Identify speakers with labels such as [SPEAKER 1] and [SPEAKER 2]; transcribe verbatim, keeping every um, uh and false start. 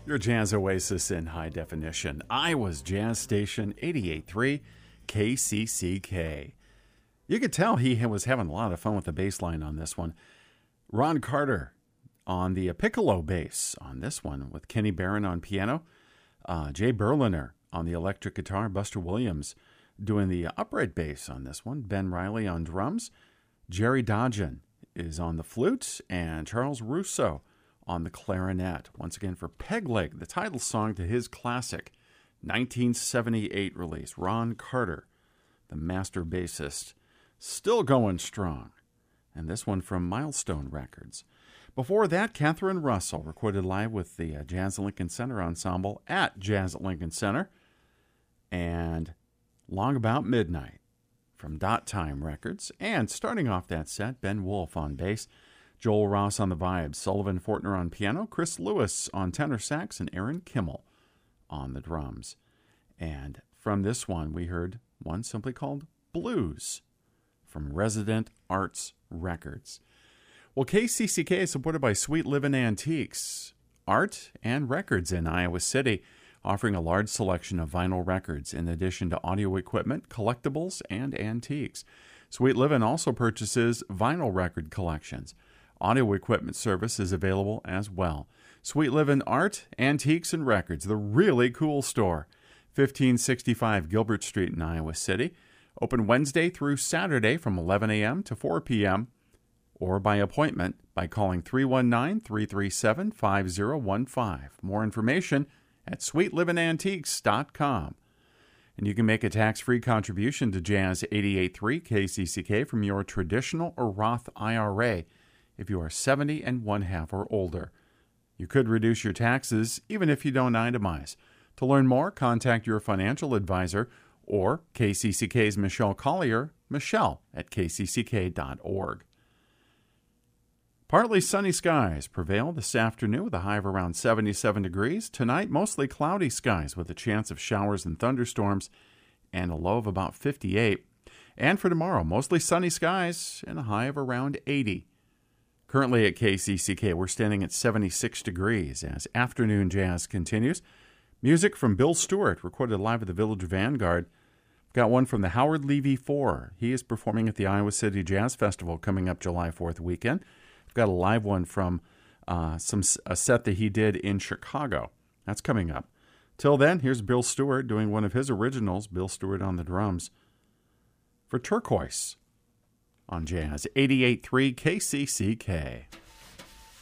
[SPEAKER 1] Your Jazz Oasis in high definition. Iowa's Jazz Station eighty-eight point three K C C K. You could tell he was having a lot of fun with the bass line on this one. Ron Carter on the piccolo bass on this one with Kenny Barron on piano. Uh, Jay Berliner on the electric guitar. Buster Williams doing the upright bass on this one. Ben Riley on drums. Jerry Dodgen is on the flute. And Charles Russo on the clarinet. Once again for Peg Leg, the title song to his classic nineteen seventy-eight release. Ron Carter, the master bassist, still going strong. And this one from Milestone Records. Before that, Catherine Russell recorded live with the uh, Jazz at Lincoln Center Ensemble at Jazz at Lincoln Center. And Long About Midnight from Dot Time Records. And starting off that set, Ben Wolf on bass, Joel Ross on the vibes, Sullivan Fortner on piano, Chris Lewis on tenor sax, and Aaron Kimmel on the drums. And from this one, we heard one simply called Blues from Resident Arts Records. Well, K C C K is supported by Sweet Livin' Antiques, art and records in Iowa City, offering a large selection of vinyl records in addition to audio equipment, collectibles, and antiques. Sweet Livin' also purchases vinyl record collections. Audio equipment service is available as well. Sweet Livin' Art, Antiques, and Records, the really cool store. fifteen sixty-five Gilbert Street in Iowa City. Open Wednesday through Saturday from eleven a.m. to four p.m. or by appointment by calling three one nine, three three seven, five zero one five. More information at sweet livin antiques dot com. And you can make a tax-free contribution to Jazz eighty-eight point three K C C K from your traditional or Roth I R A if you are seventy and one-half or older. You could reduce your taxes even if you don't itemize. To learn more, contact your financial advisor or K C C K's Michelle Collier, Michelle at k c c k dot org. Partly sunny skies prevail this afternoon with a high of around seventy-seven degrees. Tonight, mostly cloudy skies with a chance of showers and thunderstorms and a low of about fifty-eight. And for tomorrow, mostly sunny skies and a high of around eighty. Currently at K C C K, we're standing at seventy-six degrees as afternoon jazz continues. Music from Bill Stewart, recorded live at the Village Vanguard. We've got one from the Howard Levy Four. He is performing at the Iowa City Jazz Festival coming up July fourth weekend. We've got a live one from uh, some a set that he did in Chicago. That's coming up. Till then, here's Bill Stewart doing one of his originals, Bill Stewart on the drums, for Turquoise on Jazz eighty-eight point three K C C K.